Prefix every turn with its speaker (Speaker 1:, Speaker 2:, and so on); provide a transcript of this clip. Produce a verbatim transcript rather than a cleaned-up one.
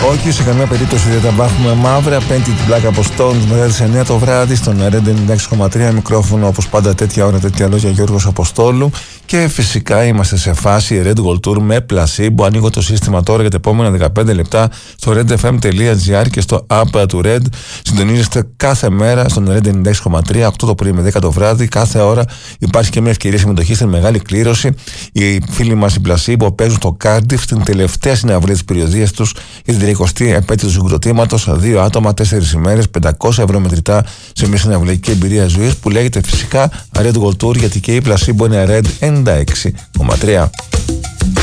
Speaker 1: Όχι, σε καμία περίπτωση δεν τα βάφουμε μαύρα. Πέμπτη την πλάκα από Stones μετά τις εννιά το βράδυ στον Red ενενήντα έξι κόμμα τρία. Μικρόφωνο όπως πάντα τέτοια ώρα, τέτοια λόγια, Γιώργος Αποστόλου. Και φυσικά είμαστε σε φάση Red Gold Tour με Placebo. Ανοίγω το σύστημα τώρα για τα επόμενα δεκαπέντε λεπτά στο redfm.gr και στο app του Red. Συντονίζεστε κάθε μέρα στον Red ενενήντα έξι κόμμα τρία, οκτώ το πρωί με δέκα το βράδυ. Κάθε ώρα υπάρχει και μια ευκαιρία συμμετοχή στην μεγάλη κλήρωση. Οι φίλοι μας οι Placebo παίζουν στο Cardiff στην τελευταία συναυλία της περιοδίας τους για την τριακοστή επέτειο του συγκροτήματος. Δύο άτομα, τέσσερις ημέρες, πεντακόσια ευρώ μετρητά σε μια συναυλική εμπειρία ζωής που λέγεται φυσικά Red Gold Tour, γιατί και η Placebo είναι Red ενενήντα έξι κόμμα τρία.